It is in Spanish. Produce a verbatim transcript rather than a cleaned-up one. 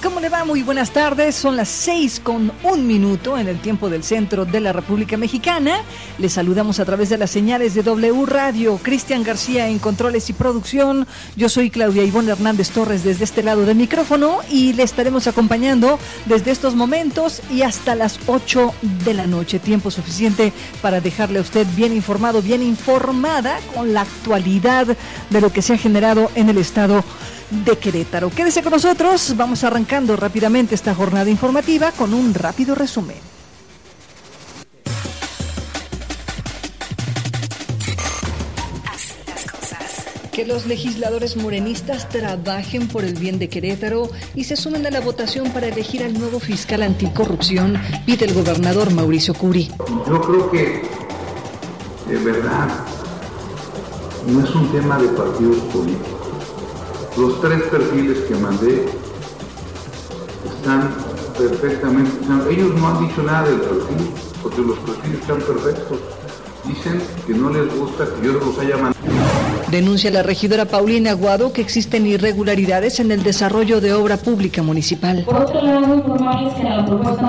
¿Cómo le va? Muy buenas tardes. Son las seis con un minuto en el tiempo del centro de la República Mexicana. Les saludamos a través de las señales de W Radio. Cristian García en controles y producción. Yo soy Claudia Ivonne Hernández Torres desde este lado del micrófono y le estaremos acompañando desde estos momentos y hasta las ocho de la noche. Tiempo suficiente para dejarle a usted bien informado, bien informada con la actualidad de lo que se ha generado en el estado de Querétaro. Quédese con nosotros, vamos arrancando rápidamente esta jornada informativa con un rápido resumen. Así las cosas. Que los legisladores morenistas trabajen por el bien de Querétaro y se sumen a la votación para elegir al nuevo fiscal anticorrupción, pide el gobernador Mauricio Curi. Yo creo que, de verdad, no es un tema de partidos políticos. Los tres perfiles que mandé están perfectamente, ellos no han dicho nada del perfil, porque los perfiles están perfectos. Dicen que no les gusta que yo los haya mandado. Denuncia la regidora Paulina Aguado que existen irregularidades en el desarrollo de obra pública municipal. Por otro lado, informarles que la propuesta